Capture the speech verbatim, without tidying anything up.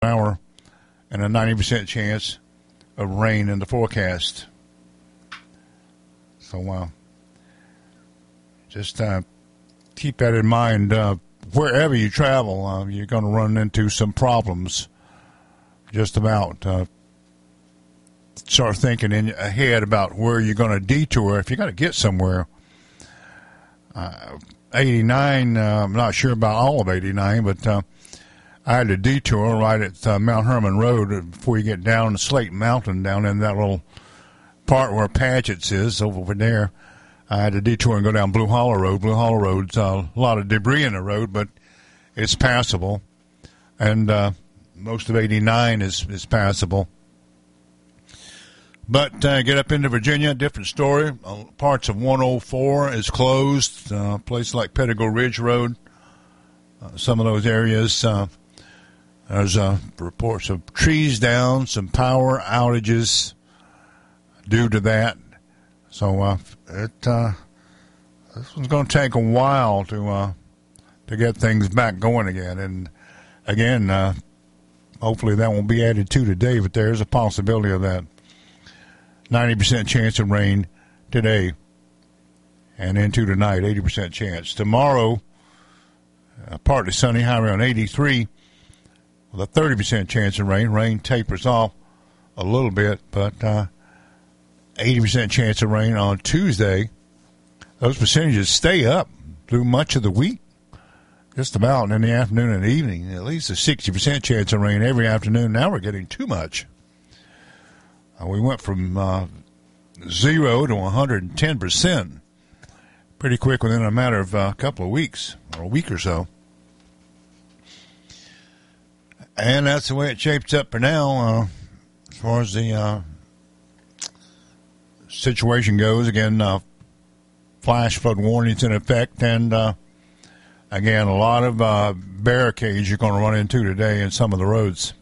an hour and a ninety percent chance of rain in the forecast. So, uh, just uh, keep that in mind. Uh, wherever you travel, uh, you're going to run into some problems. Just about. Uh, start thinking in ahead about where you're going to detour if you're going to get somewhere. Uh, eighty-nine, uh, I'm not sure about all of eighty-nine, but uh, I had a detour right at uh, Mount Herman Road before you get down to Slate Mountain, down in that little part where Patchett's is over there. I had a detour and go down Blue Hollow Road. Blue Hollow Road's uh, a lot of debris in the road, but it's passable. And uh, most of eighty-nine is, is passable. But uh, get up into Virginia, different story. Uh, parts of one oh four is closed. Uh, places like Pettigo Ridge Road, uh, some of those areas. Uh, there's uh, reports of trees down, some power outages due to that. So uh, it uh, this one's going to take a while to uh, to get things back going again. And again, uh, hopefully that won't be added to today, but there's a possibility of that. ninety percent chance of rain today and into tonight, eighty percent chance. Tomorrow, uh, partly sunny, high around eighty-three, with a thirty percent chance of rain. Rain tapers off a little bit, but uh, eighty percent chance of rain on Tuesday. Those percentages stay up through much of the week, just about in the afternoon and evening. At least a sixty percent chance of rain every afternoon. Now we're getting too much. Uh, we went from uh, zero to one hundred ten percent pretty quick within a matter of uh, a couple of weeks, or a week or so. And that's the way it shapes up for now uh, as far as the uh, situation goes. Again, uh, flash flood warnings in effect, and uh, again, a lot of uh, barricades you're going to run into today in some of the roads.